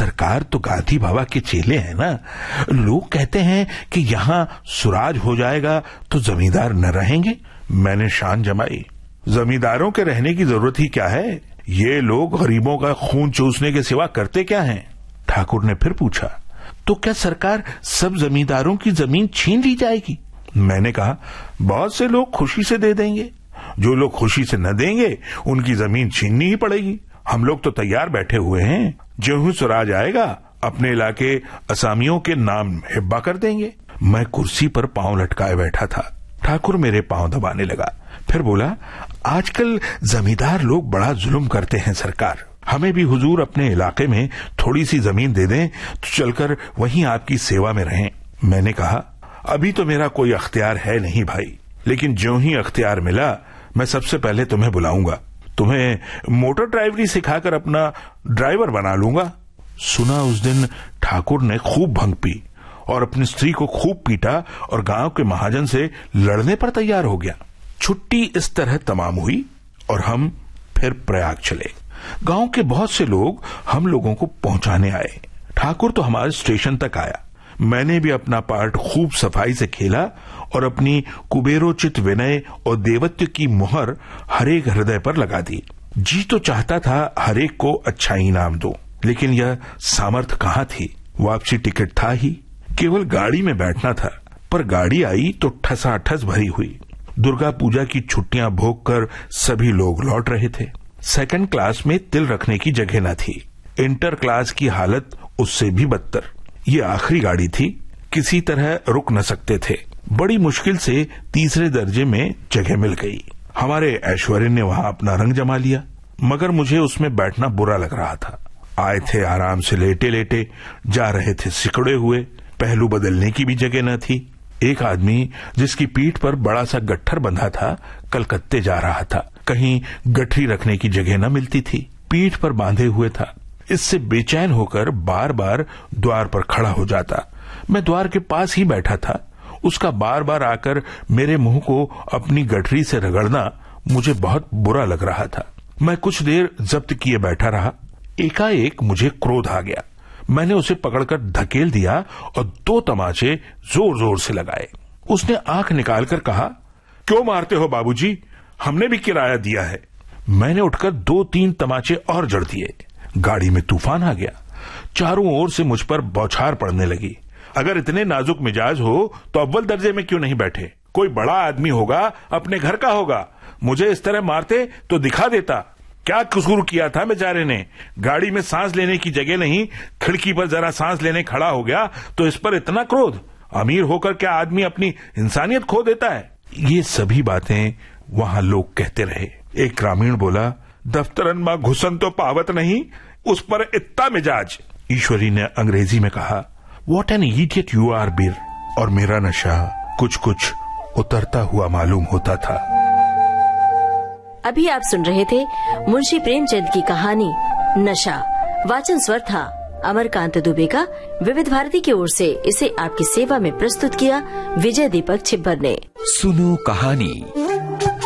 सरकार तो गांधी बाबा के चेले हैं ना। लोग कहते हैं कि यहाँ सुराज हो जाएगा तो जमींदार न रहेंगे। मैंने शान जमाई, जमींदारों के रहने की जरूरत ही क्या है? ये लोग गरीबों का खून चूसने के सिवा करते क्या हैं? ठाकुर ने फिर पूछा, तो क्या सरकार सब जमींदारों की जमीन छीन ली जाएगी? मैंने कहा, बहुत से लोग खुशी से दे देंगे, जो लोग खुशी से न देंगे उनकी जमीन छीननी ही पड़ेगी। हम लोग तो तैयार बैठे हुए हैं, जो ही स्वराज आएगा अपने इलाके असामियों के नाम हिब्बा कर देंगे। मैं कुर्सी पर पांव लटकाए बैठा था। ठाकुर मेरे पांव दबाने लगा, फिर बोला, आजकल जमींदार लोग बड़ा जुल्म करते हैं सरकार। हमें भी हुजूर अपने इलाके में थोड़ी सी जमीन दे दें तो चलकर वहीं आपकी सेवा में रहें। मैंने कहा, अभी तो मेरा कोई अख्तियार है नहीं भाई, लेकिन जो ही अख्तियार मिला मैं सबसे पहले तुम्हें बुलाऊंगा। तुम्हें मोटर ड्राइवरी सिखाकर अपना ड्राइवर बना लूंगा। सुना उस दिन ठाकुर ने खूब भंग पी और अपनी स्त्री को खूब पीटा और गांव के महाजन से लड़ने पर तैयार हो गया। छुट्टी इस तरह तमाम हुई और हम फिर प्रयाग चले। गांव के बहुत से लोग हम लोगों को पहुंचाने आए। ठाकुर तो हमारे स्टेशन तक आया। मैंने भी अपना पार्ट खूब सफाई से खेला और अपनी कुबेरोचित विनय और देवत्व की मुहर हरेक हृदय पर लगा दी। जी तो चाहता था हरेक को अच्छा इनाम दो, लेकिन यह सामर्थ्य कहाँ थी। वापसी टिकट था ही, केवल गाड़ी में बैठना था। पर गाड़ी आई तो ठसाठस भरी हुई। दुर्गा पूजा की छुट्टियां भोग कर सभी लोग लौट रहे थे। सेकंड क्लास में तिल रखने की जगह न थी। इंटर क्लास की हालत उससे भी बदतर। ये आखिरी गाड़ी थी, किसी तरह रुक न सकते थे। बड़ी मुश्किल से तीसरे दर्जे में जगह मिल गई। हमारे ऐश्वर्य ने वहां अपना रंग जमा लिया, मगर मुझे उसमें बैठना बुरा लग रहा था। आए थे आराम से लेटे लेटे, जा रहे थे सिकुड़े हुए। पहलू बदलने की भी जगह न थी। एक आदमी जिसकी पीठ पर बड़ा सा गट्ठर बंधा था, कलकत्ते जा रहा था। कहीं गठरी रखने की जगह न मिलती थी, पीठ पर बांधे हुए था। इससे बेचैन होकर बार बार द्वार पर खड़ा हो जाता। मैं द्वार के पास ही बैठा था। उसका बार बार आकर मेरे मुंह को अपनी गठरी से रगड़ना मुझे बहुत बुरा लग रहा था। मैं कुछ देर जब्त किए बैठा रहा। एकाएक मुझे क्रोध आ गया। मैंने उसे पकड़कर धकेल दिया और 2 तमाचे जोर जोर से लगाए। उसने आंख निकालकर कहा, क्यों मारते हो बाबूजी, हमने भी किराया दिया है। मैंने उठकर 2-3 तमाचे और जड़ दिए। गाड़ी में तूफान आ गया। चारों ओर से मुझ पर बौछार पड़ने लगी। अगर इतने नाजुक मिजाज हो तो अव्वल दर्जे में क्यों नहीं बैठे? कोई बड़ा आदमी होगा, अपने घर का होगा। मुझे इस तरह मारते तो दिखा देता। क्या कसूर किया था बेचारे ने? गाड़ी में सांस लेने की जगह नहीं, खिड़की पर जरा सांस लेने खड़ा हो गया तो इस पर इतना क्रोध? अमीर होकर क्या आदमी अपनी इंसानियत खो देता है? ये सभी बातें वहां लोग कहते रहे। एक ग्रामीण बोला, दफ्तरन मां घुसन तो पावत नहीं, उस पर इतना मिजाज। ईश्वरी ने अंग्रेजी में कहा, what an idiot you are बीर। और मेरा नशा कुछ कुछ उतरता हुआ मालूम होता था। अभी आप सुन रहे थे मुंशी प्रेमचंद की कहानी नशा। वाचन स्वर था अमरकांत दुबे का। विविध भारती की ओर से इसे आपकी सेवा में प्रस्तुत किया विजय दीपक छिब्बर ने। सुनो कहानी।